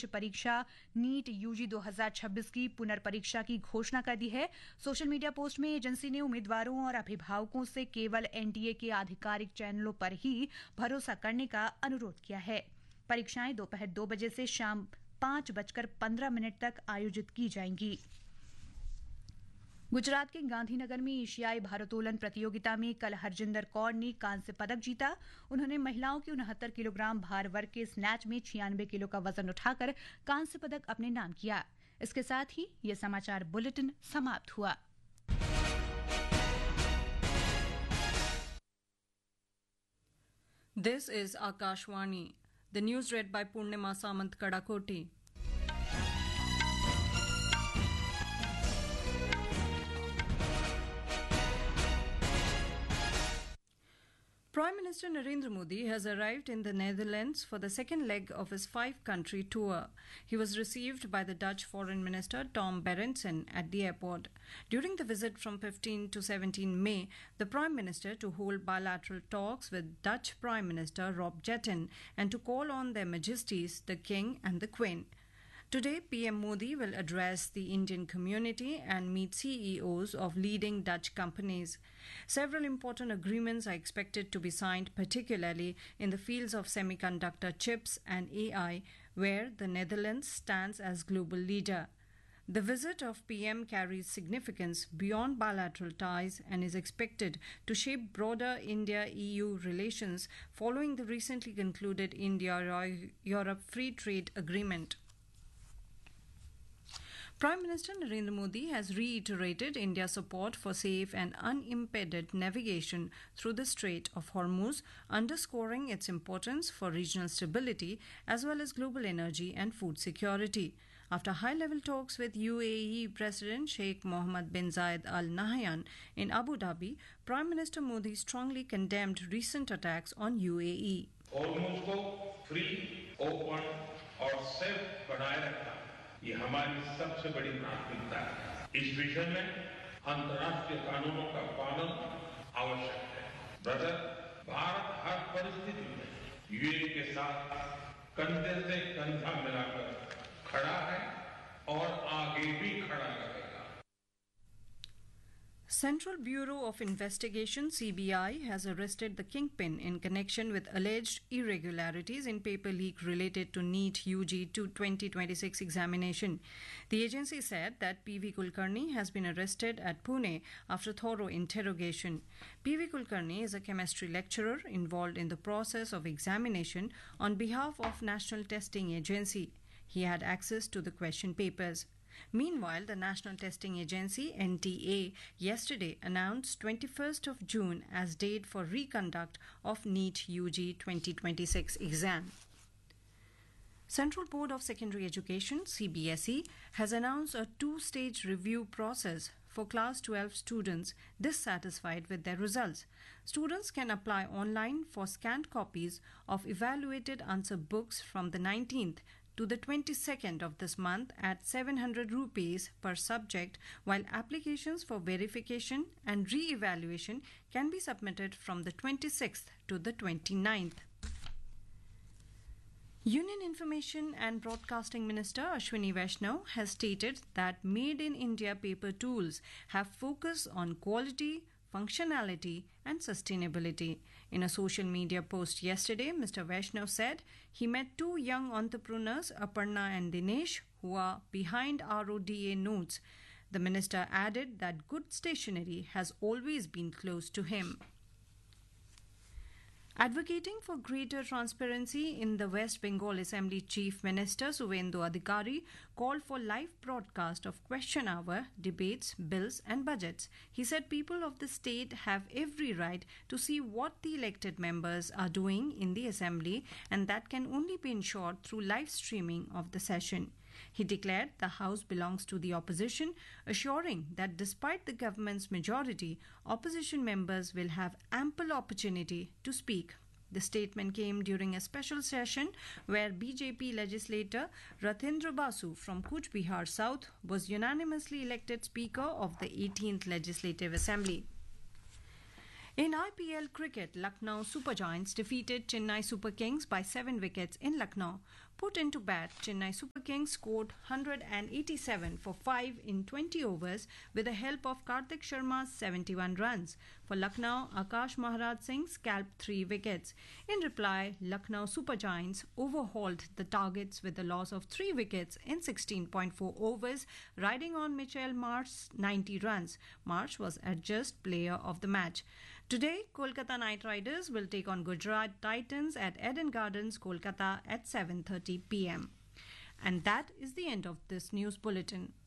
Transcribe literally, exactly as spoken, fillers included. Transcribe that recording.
प्रवेश परीक्षा NEET UG दो हज़ार छब्बीस की पुनर्परीक्षा की घोषणा कर दी है। सोशल मीडिया पोस्ट में एजेंसी ने उम्मीदवारों और अभिभावकों से केवल एनटीए के आधिकारिक चैनलों पर ही भरोसा करने का अनुरोध किया है। परीक्षाएं दोपहर दो बजे से शाम पांच बजकर पंद्रह मिनट तक आयोजित की जाएंगी। गुजरात के गांधीनगर में एशियाई भारोत्तोलन प्रतियोगिता में कल हरजिंदर कौर ने कांस्य पदक जीता। उन्होंने महिलाओं के उनहत्तर किलोग्राम भार वर्ग के स्नैच में छियानवे किलो का वजन उठाकर कांस्य पदक अपने नाम किया। इसके साथ ही यह समाचार बुलेटिन समाप्त हुआ। This is Akashwani. The news read by Purnima Samant Kadakoti. Prime Minister Narendra Modi has arrived in the Netherlands for the second leg of his five-country tour. He was received by the Dutch Foreign Minister Tom Berendsen at the airport. During the visit from fifteenth to seventeenth May, the Prime Minister to hold bilateral talks with Dutch Prime Minister Rob Jetten and to call on their Majesties the King and the Queen. Today, P M Modi will address the Indian community and meet C E Os of leading Dutch companies. Several important agreements are expected to be signed, particularly in the fields of semiconductor chips and A I, where the Netherlands stands as global leader. The visit of P M carries significance beyond bilateral ties and is expected to shape broader India-E U relations following the recently concluded India-Europe Free Trade Agreement. Prime Minister Narendra Modi has reiterated India's support for safe and unimpeded navigation through the Strait of Hormuz, underscoring its importance for regional stability as well as global energy and food security. After high-level talks with U A E President Sheikh Mohammed bin Zayed Al Nahyan in Abu Dhabi, Prime Minister Modi strongly condemned recent attacks on U A E. Hormuz को free, open और safe बनाए रखना ये हमारी सबसे बड़ी प्राथमिकता है। इस विषय में अंतर्राष्ट्रीय कानूनों का पालन आवश्यक है। ब्रदर, भारत हर परिस्थिति में यूएई के साथ कंधे से कंधा मिलाकर खड़ा है और आगे भी खड़ा रहेगा। Central Bureau of Investigation C B I has arrested the kingpin in connection with alleged irregularities in paper leak related to NEET U G twenty twenty-six examination. The agency said that P V Kulkarni has been arrested at Pune after thorough interrogation. P V Kulkarni is a chemistry lecturer involved in the process of examination on behalf of National Testing Agency. He had access to the question papers. Meanwhile, the National Testing Agency N T A yesterday announced twenty-first of June as date for reconduct of NEET U G twenty twenty-six exam. Central Board of Secondary Education C B S E has announced a two-stage review process for class twelve students dissatisfied with their results. Students can apply online for scanned copies of evaluated answer books from the nineteenth to the twenty-second of this month at seven hundred rupees per subject, while applications for verification and re-evaluation can be submitted from the twenty-sixth to the twenty-ninth. Union Information and Broadcasting Minister Ashwini Vaishnaw has stated that Made in India paper tools have focus on quality, functionality and sustainability. In a social media post yesterday, Mister Vaishnaw said he met two young entrepreneurs, Aparna and Dinesh, who are behind R O D A notes. The minister added that good stationery has always been close to him. Advocating for greater transparency in the West Bengal Assembly Chief Minister Suvendu Adhikari called for live broadcast of question hour, debates, bills and budgets. He said people of the state have every right to see what the elected members are doing in the Assembly, and that can only be ensured through live streaming of the session. He declared the House belongs to the opposition, assuring that despite the government's majority, opposition members will have ample opportunity to speak. The statement came during a special session where B J P legislator Rathendra Basu from Kuch Bihar South was unanimously elected Speaker of the eighteenth Legislative Assembly. In I P L cricket, Lucknow Super Giants defeated Chennai Super Kings by seven wickets in Lucknow. put into bat, Chennai Super Kings scored one hundred eighty-seven for five in twenty overs with the help of Karthik Sharma's seventy-one runs. For Lucknow, Akash Maharaj Singh scalped three wickets. In reply, Lucknow Super Giants overhauled the targets with the loss of three wickets in sixteen point four overs, riding on Mitchell Marsh's ninety runs. Marsh was adjudged player of the match. Today, Kolkata Knight Riders will take on Gujarat Titans at Eden Gardens, Kolkata at seven thirty p m. And that is the end of this news bulletin.